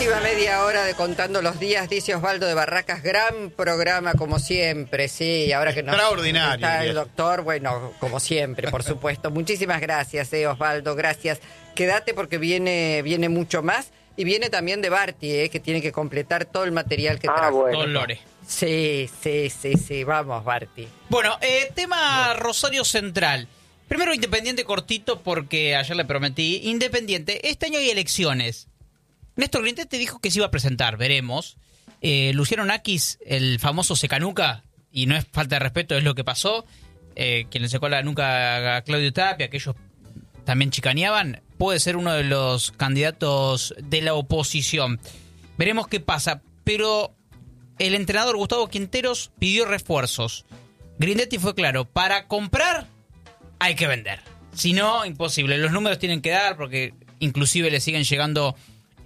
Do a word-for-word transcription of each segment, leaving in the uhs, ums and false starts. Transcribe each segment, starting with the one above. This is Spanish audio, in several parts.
última media hora de Contando los Días, dice Osvaldo de Barracas, gran programa como siempre, sí, ahora que nos Extraordinario, está el bien. doctor, bueno, como siempre, por supuesto. Muchísimas gracias, eh, Osvaldo, gracias. Quédate porque viene, viene mucho más y viene también de Barty, eh, que tiene que completar todo el material que Ah, trajo. bueno. Dolores. Sí, sí, sí, sí, vamos, Barty. Bueno, eh, tema Rosario Central. Primero Independiente cortito porque ayer le prometí. Independiente, este año hay elecciones. Néstor Grindetti dijo que se iba a presentar, veremos. Eh, Luciano Nakis, el famoso secanuca, y no es falta de respeto, es lo que pasó. Eh, quien le secó la nuca a Claudio Tapia, que ellos también chicaneaban, puede ser uno de los candidatos de la oposición. Veremos qué pasa, pero el entrenador Gustavo Quinteros pidió refuerzos. Grindetti fue claro, para comprar hay que vender. Si no, imposible. Los números tienen que dar porque inclusive le siguen llegando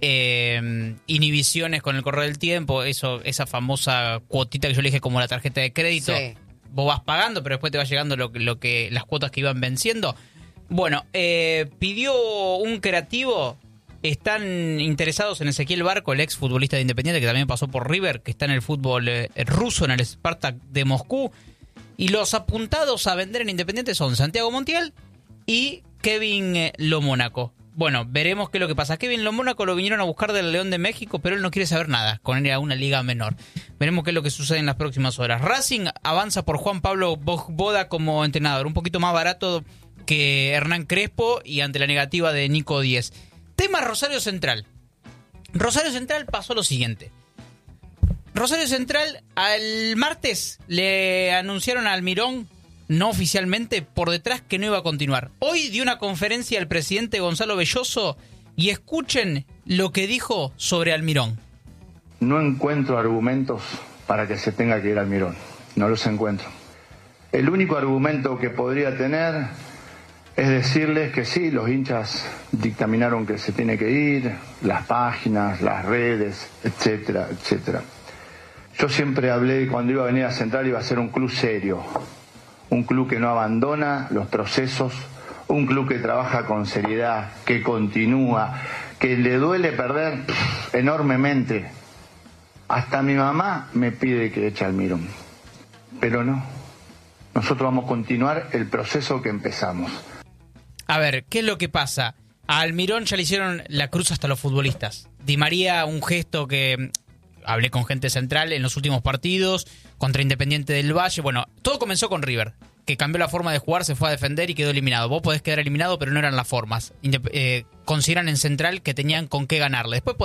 eh, inhibiciones con el correr del tiempo. Eso, esa famosa cuotita que yo le dije como la tarjeta de crédito. Sí. Vos vas pagando, pero después te va llegando lo, lo que las cuotas que iban venciendo. Bueno, eh, pidió un creativo. Están interesados en Ezequiel Barco, el ex futbolista de Independiente, que también pasó por River, que está en el fútbol eh, ruso, en el Spartak de Moscú. Y los apuntados a vender en Independiente son Santiago Montiel y Kevin eh, Lomónaco. Bueno, veremos qué es lo que pasa. Kevin Lomónaco lo vinieron a buscar del León de México, pero él no quiere saber nada con ir a una liga menor. Veremos qué es lo que sucede en las próximas horas. Racing avanza por Juan Pablo Boda como entrenador, un poquito más barato que Hernán Crespo y ante la negativa de Nico Díez. Tema Rosario Central. Rosario Central pasó lo siguiente. Rosario Central al martes le anunciaron a Almirón, no oficialmente, por detrás que no iba a continuar. Hoy dio una conferencia el presidente Gonzalo Belloso y escuchen lo que dijo sobre Almirón. No encuentro argumentos para que se tenga que ir Almirón. No los encuentro. El único argumento que podría tener es decirles que sí, los hinchas dictaminaron que se tiene que ir, las páginas, las redes, etcétera, etcétera. Yo siempre hablé, cuando iba a venir a Central, iba a ser un club serio, un club que no abandona los procesos, un club que trabaja con seriedad, que continúa, que le duele perder pff, enormemente. Hasta mi mamá me pide que eche a Almirón, pero no. Nosotros vamos a continuar el proceso que empezamos. A ver, ¿qué es lo que pasa? A Almirón ya le hicieron la cruz hasta los futbolistas. Di María, un gesto que hablé con gente central en los últimos partidos, contra Independiente del Valle. Bueno, todo comenzó con River, que cambió la forma de jugar, se fue a defender y quedó eliminado. Vos podés quedar eliminado, pero no eran las formas. Indep- eh, consideran en Central que tenían con qué ganarle. Después